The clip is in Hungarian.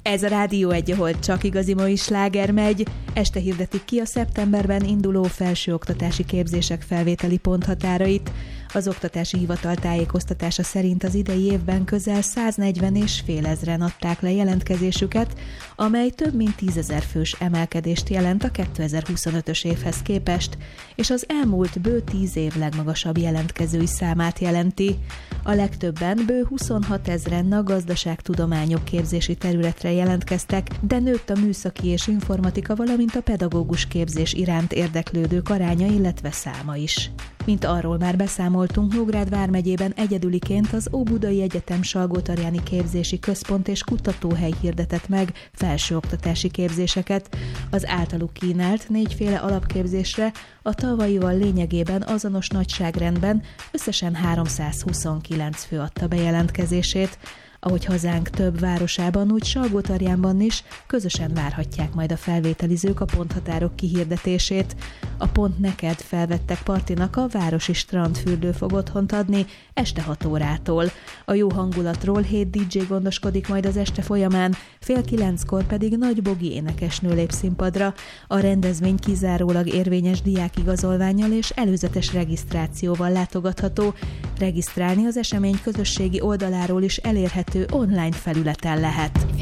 Ez a Rádió 1, ahol csak igazi mai sláger megy. Este hirdetik ki a szeptemberben induló felsőoktatási képzések felvételi ponthatárait. Az Oktatási Hivatal tájékoztatása szerint az idei évben közel 140,5 ezren adták le jelentkezésüket, amely több mint 10 000 fős emelkedést jelent a 2025-ös évhez képest, és az elmúlt bő 10 év legmagasabb jelentkezői számát jelenti. A legtöbben, bő 26 ezren a gazdaságtudományok képzési területre jelentkeztek, de nőtt a műszaki és informatika, valamint a pedagógus képzés iránt érdeklődők aránya, illetve száma is. Mint arról már beszámoltunk, Nógrád vármegyében egyedüliként az Óbudai Egyetem Salgótarjáni Képzési Központ és Kutatóhely hirdetett meg felsőoktatási képzéseket. Az általuk kínált 4 féle alapképzésre a tavalyival lényegében azonos nagyságrendben összesen 329 fő adta be jelentkezését. Ahogy hazánk több városában, úgy Salgótarjánban is közösen várhatják majd a felvételizők a ponthatárok kihirdetését. A Pont Neked felvettek partinak a városi strandfürdő fog otthont adni este 6 órától. A jó hangulatról 7 DJ gondoskodik majd az este folyamán, 8:30-kor pedig Nagy Bogi énekesnő lép színpadra. A rendezvény kizárólag érvényes diákigazolvánnyal és előzetes regisztrációval látogatható. Regisztrálni az esemény közösségi oldaláról is elérhető online felületen lehet.